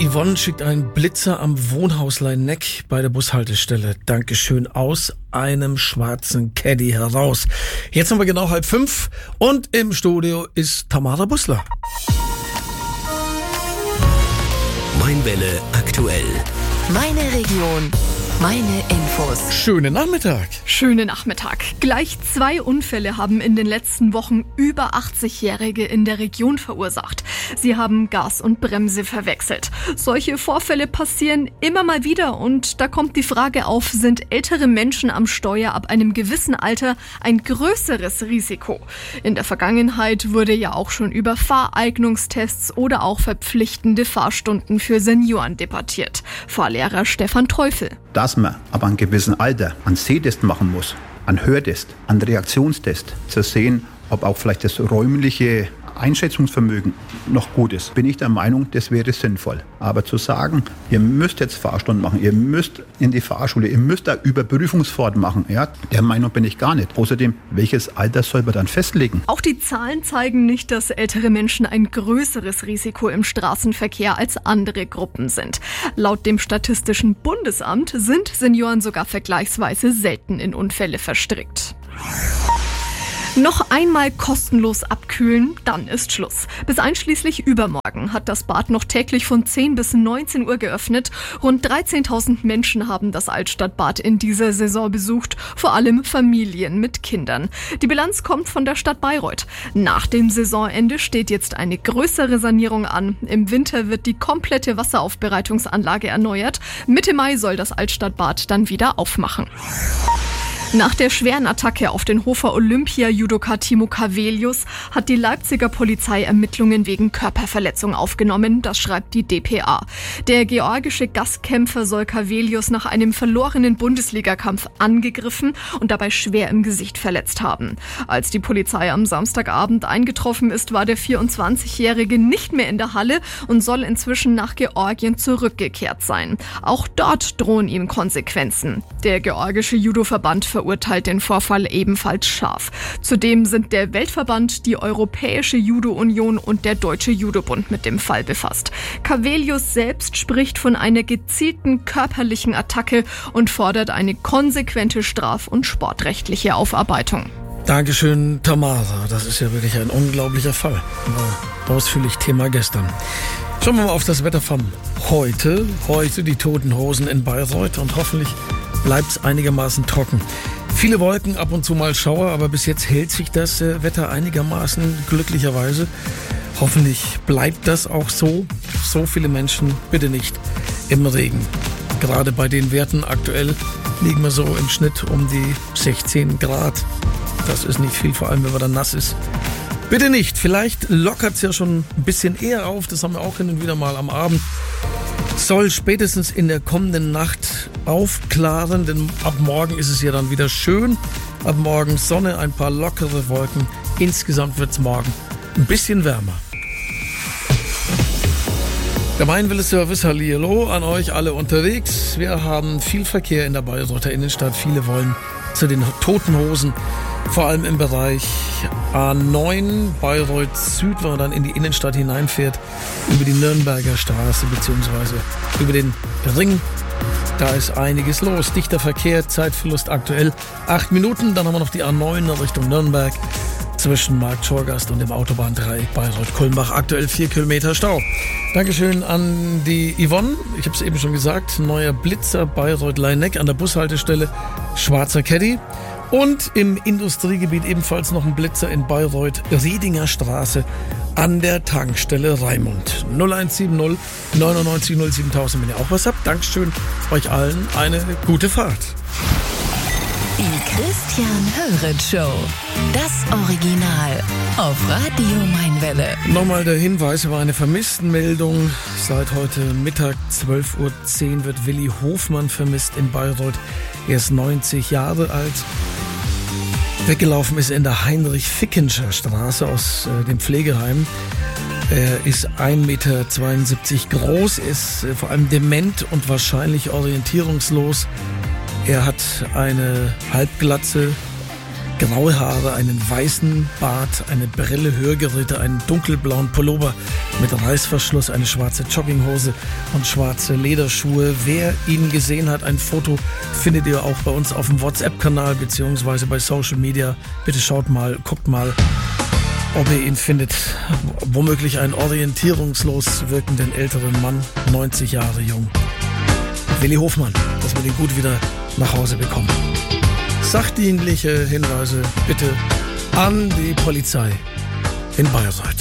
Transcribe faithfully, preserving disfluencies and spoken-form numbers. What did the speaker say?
Die Yvonne schickt einen Blitzer am Wohnhaus Leineck bei der Bushaltestelle. Dankeschön, aus einem schwarzen Caddy heraus. Jetzt haben wir genau halb fünf und im Studio ist Tamara Bussler. Mein Welle aktuell. Meine Region. Meine Infos. Schönen Nachmittag. Schönen Nachmittag. Gleich zwei Unfälle haben in den letzten Wochen über achtzigjährige in der Region verursacht. Sie haben Gas und Bremse verwechselt. Solche Vorfälle passieren immer mal wieder und da kommt die Frage auf, sind ältere Menschen am Steuer ab einem gewissen Alter ein größeres Risiko? In der Vergangenheit wurde ja auch schon über Fahreignungstests oder auch verpflichtende Fahrstunden für Senioren debattiert. Fahrlehrer Stefan Teufel. Dass man aber ein gewissen Alter einen Sehtest machen muss, einen Hörtest, einen Reaktionstest, zu sehen, ob auch vielleicht das räumliche Einschätzungsvermögen noch gut ist, bin ich der Meinung, das wäre sinnvoll. Aber zu sagen, ihr müsst jetzt Fahrstunden machen, ihr müsst in die Fahrschule, ihr müsst da Überprüfungsfahrt machen, ja, der Meinung bin ich gar nicht. Außerdem, welches Alter soll man dann festlegen? Auch die Zahlen zeigen nicht, dass ältere Menschen ein größeres Risiko im Straßenverkehr als andere Gruppen sind. Laut dem Statistischen Bundesamt sind Senioren sogar vergleichsweise selten in Unfälle verstrickt. Noch einmal kostenlos abkühlen, dann ist Schluss. Bis einschließlich übermorgen hat das Bad noch täglich von zehn bis neunzehn Uhr geöffnet. Rund dreizehntausend Menschen haben das Altstadtbad in dieser Saison besucht, vor allem Familien mit Kindern. Die Bilanz kommt von der Stadt Bayreuth. Nach dem Saisonende steht jetzt eine größere Sanierung an. Im Winter wird die komplette Wasseraufbereitungsanlage erneuert. Mitte Mai soll das Altstadtbad dann wieder aufmachen. Nach der schweren Attacke auf den Hofer Olympia-Judoka Timo Cavelius hat die Leipziger Polizei Ermittlungen wegen Körperverletzung aufgenommen, das schreibt die D P A. Der georgische Gastkämpfer soll Cavelius nach einem verlorenen Bundesligakampf angegriffen und dabei schwer im Gesicht verletzt haben. Als die Polizei am Samstagabend eingetroffen ist, war der vierundzwanzigjährige nicht mehr in der Halle und soll inzwischen nach Georgien zurückgekehrt sein. Auch dort drohen ihm Konsequenzen. Der georgische Judoverband verurteilt den Vorfall ebenfalls scharf. Zudem sind der Weltverband, die Europäische Judo-Union und der Deutsche Judobund mit dem Fall befasst. Cavelius selbst spricht von einer gezielten körperlichen Attacke und fordert eine konsequente straf- und sportrechtliche Aufarbeitung. Dankeschön, Tamara. Das ist ja wirklich ein unglaublicher Fall. War ausführlich Thema gestern. Schauen wir mal auf das Wetter von heute. Heute die Toten Hosen in Bayreuth und hoffentlich bleibt es einigermaßen trocken. Viele Wolken, ab und zu mal Schauer, aber bis jetzt hält sich das äh, Wetter einigermaßen glücklicherweise. Hoffentlich bleibt das auch so. So viele Menschen bitte nicht im Regen. Gerade bei den Werten aktuell liegen wir so im Schnitt um die sechzehn Grad. Das ist nicht viel, vor allem wenn man dann nass ist. Bitte nicht, vielleicht lockert es ja schon ein bisschen eher auf, das haben wir auch hin und wieder mal am Abend. Soll spätestens in der kommenden Nacht aufklaren, denn ab morgen ist es ja dann wieder schön. Ab morgen Sonne, ein paar lockere Wolken. Insgesamt wird es morgen ein bisschen wärmer. Der Mein Welle Service, hallihallo an euch alle unterwegs. Wir haben viel Verkehr in der Bayreuther Innenstadt. Viele wollen zu den Toten Hosen, vor allem im Bereich A neun, Bayreuth Süd, wenn man dann in die Innenstadt hineinfährt, über die Nürnberger Straße bzw. über den Ring. Da ist einiges los. Dichter Verkehr, Zeitverlust aktuell acht Minuten. Dann haben wir noch die A neun Richtung Nürnberg zwischen Markt Schorgast und dem Autobahn drei Bayreuth-Kulmbach. Aktuell vier Kilometer Stau. Dankeschön an die Yvonne. Ich habe es eben schon gesagt. Neuer Blitzer Bayreuth-Leineck an der Bushaltestelle. Schwarzer Caddy. Und im Industriegebiet ebenfalls noch ein Blitzer in Bayreuth, Riedinger Straße an der Tankstelle Raimund. null eins sieben null neunundneunzig null siebentausend, wenn ihr auch was habt. Dankeschön euch allen. Eine gute Fahrt. Die Christian Höret Show. Das Original auf Radio Mainwelle. Nochmal der Hinweis über eine Vermisstenmeldung. Seit heute Mittag zwölf Uhr zehn wird Willi Hofmann vermisst in Bayreuth. Er ist neunzig Jahre alt. Weggelaufen ist er in der Heinrich-Fickenscher Straße aus äh, dem Pflegeheim. Er ist ein Meter zweiundsiebzig groß, ist äh, vor allem dement und wahrscheinlich orientierungslos. Er hat eine Halbglatze, graue Haare, einen weißen Bart, eine Brille, Hörgeräte, einen dunkelblauen Pullover mit Reißverschluss, eine schwarze Jogginghose und schwarze Lederschuhe. Wer ihn gesehen hat, ein Foto findet ihr auch bei uns auf dem WhatsApp-Kanal beziehungsweise bei Social Media. Bitte schaut mal, guckt mal, ob ihr ihn findet. Womöglich einen orientierungslos wirkenden älteren Mann, neunzig Jahre jung. Willi Hofmann, dass wir den gut wieder nach Hause bekommen. Sachdienliche Hinweise bitte an die Polizei in Bayreuth.